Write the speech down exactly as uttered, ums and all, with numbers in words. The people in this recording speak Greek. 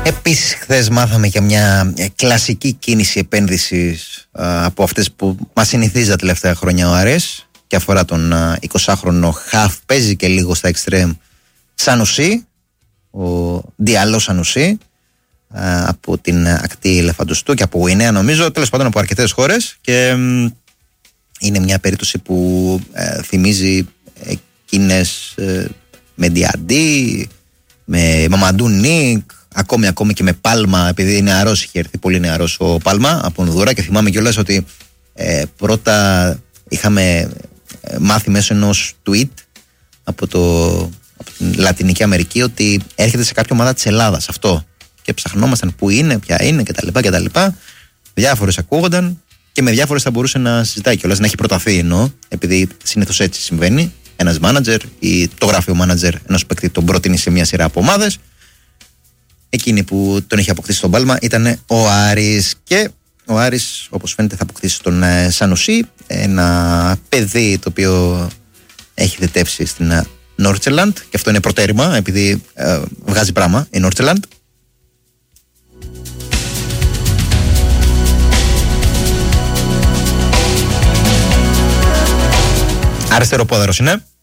Επίσης, χθες μάθαμε για μια κλασική κίνηση επένδυσης α, από αυτές που μας συνηθίζει τα τελευταία χρόνια ο Άρης και αφορά τον α, εικοσάχρονο Χαφ, παίζει και λίγο στα εξτρέμ Σανουσί, ο Διαλό Σανουσί, από την ακτή Ελεφαντοστού και από Γουινέα νομίζω, τέλος πάντων από αρκετές χώρες, και μ, είναι μια περίπτωση που ε, θυμίζει εκείνες ε, με Διαντί, με Μαμαντού Νίκ, ακόμη, ακόμη και με Πάλμα, επειδή είναι νεαρός, είχε έρθει πολύ νεαρός ο Πάλμα από Ονδούρα, και θυμάμαι κιόλας ότι ε, πρώτα είχαμε μάθει μέσω ενός tweet από, το, από την Λατινική Αμερική ότι έρχεται σε κάποια ομάδα της Ελλάδας αυτό, και ψαχνόμασταν που είναι, ποια είναι κτλ. κτλ. Διάφορες ακούγονταν και με διάφορες θα μπορούσε να συζητάει κιόλας, να έχει προταθεί εννοώ, επειδή συνήθως έτσι συμβαίνει. Ένας μάνατζερ ή το γράφει ο μάνατζερ ενός παίκτη, τον πρότεινε σε μια σειρά από ομάδες. Εκείνη που τον είχε αποκτήσει τον Πάλμα ήταν ο Άρης, και ο Άρης όπως φαίνεται θα αποκτήσει τον ε, Σανουσί, ένα παιδί το οποίο έχει δετεύσει στην ε, Νόρτσελαντ, και αυτό είναι προτέρημα επειδή ε, βγάζει πράγμα η Νόρτσελαντ. Αριστεροπόδαρος είναι.